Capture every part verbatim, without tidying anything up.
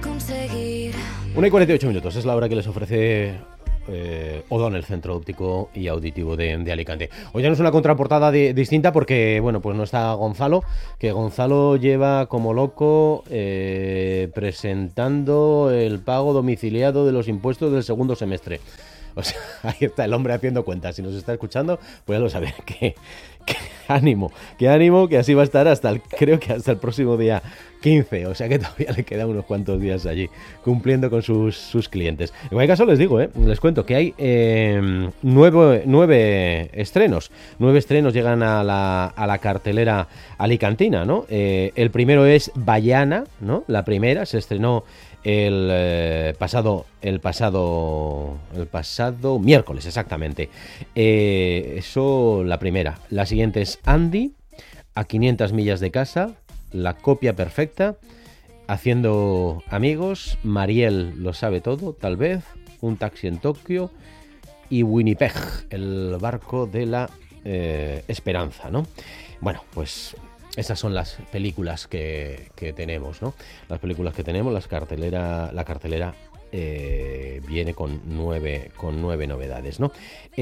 conseguir. una y cuarenta y ocho minutos es la hora que les ofrece eh, Odón, el Centro Óptico y Auditivo de, de Alicante. Hoy tenemos una contraportada de, distinta porque, bueno, pues no está Gonzalo, que Gonzalo lleva como loco eh, presentando el pago domiciliado de los impuestos del segundo semestre. O sea, ahí está el hombre haciendo cuentas. Si nos está escuchando, pues ya lo sabe. Que, que ánimo, que ánimo, que así va a estar hasta el, creo que hasta el próximo día quince. O sea que todavía le quedan unos cuantos días allí cumpliendo con sus, sus clientes. En cualquier caso les digo, eh, les cuento que hay eh, nueve, nueve estrenos. Nueve estrenos llegan a la, a la cartelera alicantina, ¿no? Eh, el primero es Bayana, ¿no? La primera se estrenó El eh, pasado el pasado el pasado miércoles exactamente. Eh, eso la primera. La siguiente es Andy, a quinientas millas de casa, la copia perfecta, Haciendo amigos, Mariel lo sabe todo, tal vez, Un taxi en Tokio y Winnipeg, el barco de la eh, esperanza, ¿no? Bueno, pues esas son las películas que, que tenemos, ¿no? Las películas que tenemos, las cartelera, la cartelera eh, viene con nueve, con nueve novedades, ¿no?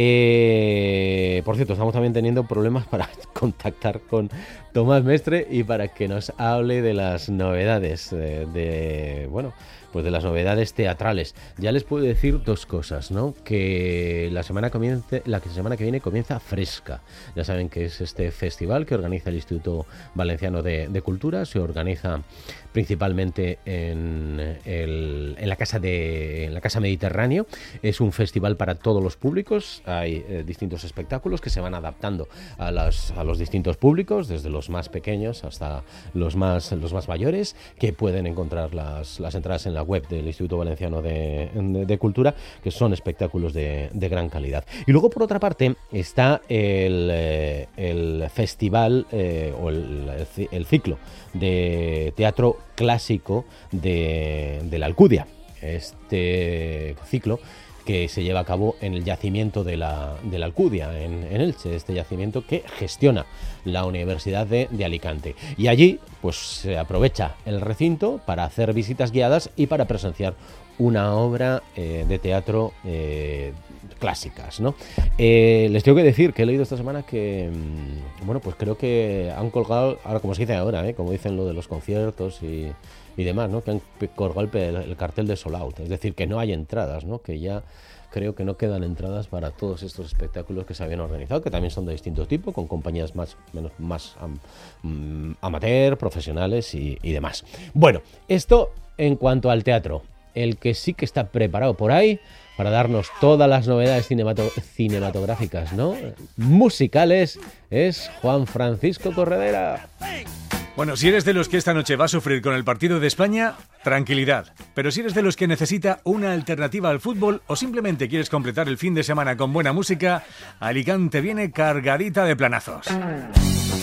Eh, por cierto, estamos también teniendo problemas para contactar con Tomás Mestre y para que nos hable de las novedades, eh, de, bueno, pues de las novedades teatrales. Ya les puedo decir dos cosas, ¿no? Que la semana comience, la semana que viene comienza Fresca. Ya saben que es este festival que organiza el Instituto Valenciano de, de Cultura. Se organiza principalmente en, el, en la casa de en la Casa Mediterráneo. Es un festival para todos los públicos. Hay eh, distintos espectáculos que se van adaptando a, las, a los distintos públicos, desde los más pequeños hasta los más los más mayores, que pueden encontrar las, las entradas en la web del Instituto Valenciano de, de, de Cultura, que son espectáculos de, de gran calidad. Y luego, por otra parte, está el, eh, el festival eh, o el, el ciclo de teatro clásico de, de la Alcudia. Este ciclo que se lleva a cabo en el yacimiento de la, de la Alcudia, en, en Elche, este yacimiento que gestiona la Universidad de, de Alicante. Y allí pues se aprovecha el recinto para hacer visitas guiadas y para presenciar una obra eh, de teatro eh, clásicas, ¿no? Eh, les tengo que decir que he leído esta semana que, bueno, pues creo que han colgado, ahora como se dice ahora, ¿eh? Como dicen lo de los conciertos y, y demás, ¿no? Que han colgado el, el cartel de sold out, es decir, que no hay entradas, ¿no? Que ya creo que no quedan entradas para todos estos espectáculos que se habían organizado, que también son de distinto tipo, con compañías más, menos, más um, amateur, profesionales y, y demás. Bueno, esto en cuanto al teatro. El que sí que está preparado por ahí para darnos todas las novedades cinemato- cinematográficas, ¿no? Musicales, es Juan Francisco Corredera. Bueno, si eres de los que esta noche va a sufrir con el partido de España, tranquilidad. Pero si eres de los que necesita una alternativa al fútbol o simplemente quieres completar el fin de semana con buena música, Alicante viene cargadita de planazos.